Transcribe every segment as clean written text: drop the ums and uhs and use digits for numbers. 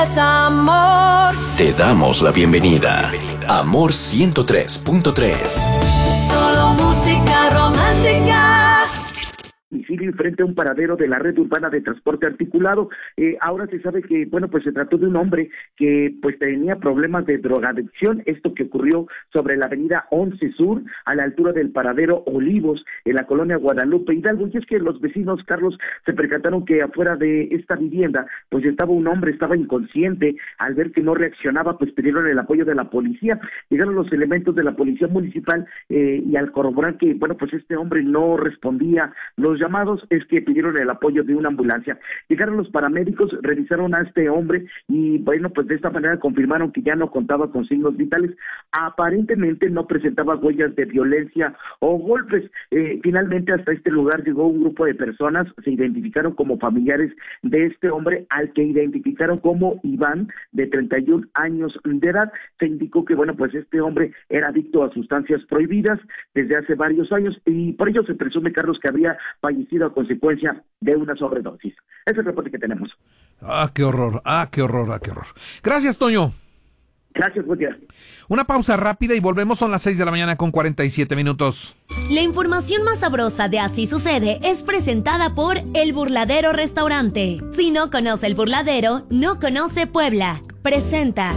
Amor. Te damos la bienvenida. Amor 103.3. Solo música romántica. Frente a un paradero de la red urbana de transporte articulado. Ahora se sabe que, pues se trató de un hombre que pues tenía problemas de drogadicción, esto que ocurrió sobre la avenida 11 Sur, a la altura del paradero Olivos, en la colonia Guadalupe Hidalgo, y es que los vecinos, Carlos, se percataron que afuera de esta vivienda, pues estaba un hombre, estaba inconsciente. Al ver que no reaccionaba, pues pidieron el apoyo de la policía. Llegaron los elementos de la policía municipal y al corroborar que, pues este hombre no respondía los llamados, es que pidieron el apoyo de una ambulancia. Llegaron los paramédicos, revisaron a este hombre y pues de esta manera confirmaron que ya no contaba con signos vitales. Aparentemente no presentaba huellas de violencia o golpes. Finalmente hasta este lugar llegó un grupo de personas, se identificaron como familiares de este hombre, al que identificaron como Iván, de 31 años de edad. Se indicó que este hombre era adicto a sustancias prohibidas desde hace varios años y por ello se presume, Carlos, que habría fallecido a consecuencia de una sobredosis. Ese es el reporte que tenemos. Qué horror, qué horror. Gracias, Toño. Gracias, buen día. Una pausa rápida y volvemos, son las 6 de la mañana con 47 minutos. La información más sabrosa de Así Sucede es presentada por El Burladero Restaurante. Si no conoce El Burladero, no conoce Puebla. Presenta.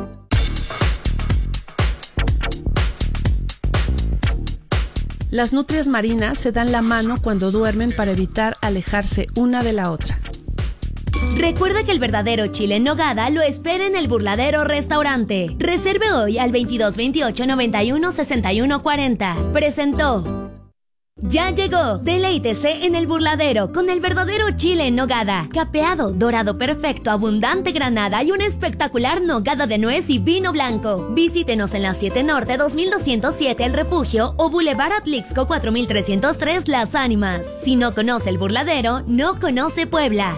Las nutrias marinas se dan la mano cuando duermen para evitar alejarse una de la otra. Recuerda que el verdadero chile en nogada lo espera en El Burladero Restaurante. Reserve hoy al 2228 91 61 40. Presentó. Ya llegó, deleítese en El Burladero con el verdadero chile en nogada, capeado, dorado perfecto, abundante granada y una espectacular nogada de nuez y vino blanco. Visítenos en la 7 Norte 2207 El Refugio o Boulevard Atlixco 4303 Las Ánimas. Si no conoce El Burladero, no conoce Puebla.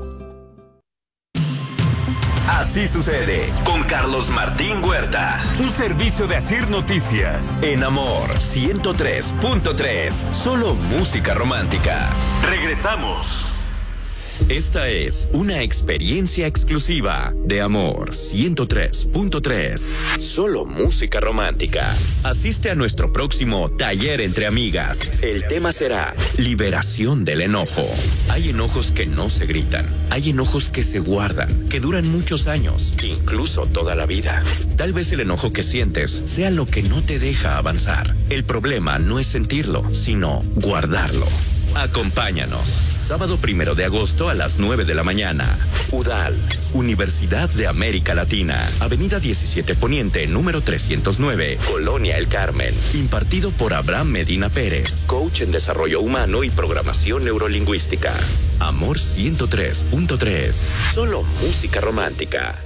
Así sucede con Carlos Martín Huerta. Un servicio de Asir Noticias. En Amor 103.3. Solo música romántica. Regresamos. Esta es una experiencia exclusiva de Amor 103.3. Solo música romántica. Asiste a nuestro próximo taller entre amigas. El tema será liberación del enojo. Hay enojos que no se gritan. Hay enojos que se guardan, que duran muchos años, incluso toda la vida. Tal vez el enojo que sientes sea lo que no te deja avanzar. El problema no es sentirlo, sino guardarlo. Acompáñanos. Sábado 1 de agosto a las 9 de la mañana. UDAL, Universidad de América Latina. Avenida 17 Poniente, número 309, Colonia El Carmen. Impartido por Abraham Medina Pérez, coach en desarrollo humano y programación neurolingüística. Amor 103.3. Solo música romántica.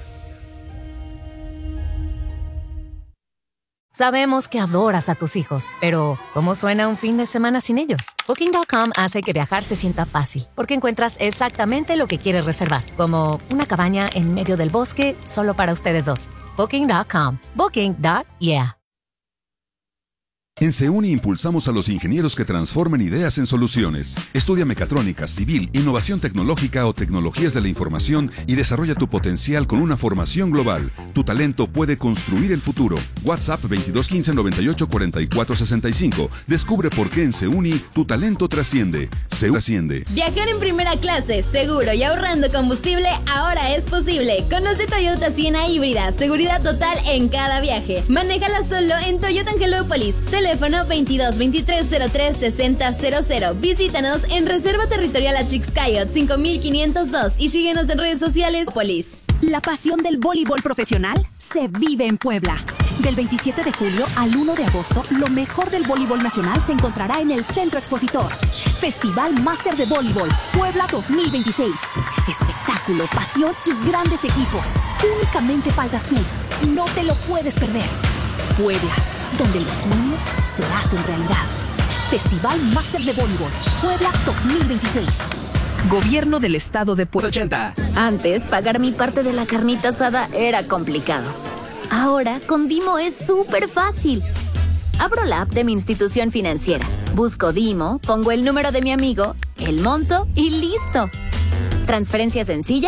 Sabemos que adoras a tus hijos, pero ¿cómo suena un fin de semana sin ellos? Booking.com hace que viajar se sienta fácil, porque encuentras exactamente lo que quieres reservar, como una cabaña en medio del bosque solo para ustedes dos. Booking.com. Booking.yeah. En CEUNI impulsamos a los ingenieros que transformen ideas en soluciones. Estudia mecatrónica, civil, innovación tecnológica o tecnologías de la información y desarrolla tu potencial con una formación global. Tu talento puede construir el futuro. WhatsApp 2215 98 44 65. Descubre por qué en CEUNI tu talento trasciende. CEUNI trasciende. Viajar en primera clase, seguro y ahorrando combustible ahora es posible. Conoce Toyota Siena híbrida, seguridad total en cada viaje. Manéjala solo en Toyota Angelópolis. Teléfono 2223-03-6000. Visítanos en Reserva Territorial Atrix-Cayot 5502 y síguenos en redes sociales. Polis. La pasión del voleibol profesional se vive en Puebla. Del 27 de julio al 1 de agosto, lo mejor del voleibol nacional se encontrará en el Centro Expositor. Festival Máster de Voleibol Puebla 2026. Espectáculo, pasión y grandes equipos. Únicamente faltas tú. No te lo puedes perder. Puebla, donde los sueños se hacen realidad. Festival Máster de Voleibol Puebla 2026. Gobierno del Estado de Puebla. 80. Antes, pagar mi parte de la carnita asada era complicado. Ahora, con Dimo es súper fácil. Abro la app de mi institución financiera, busco Dimo, pongo el número de mi amigo, el monto y listo. Transferencia sencilla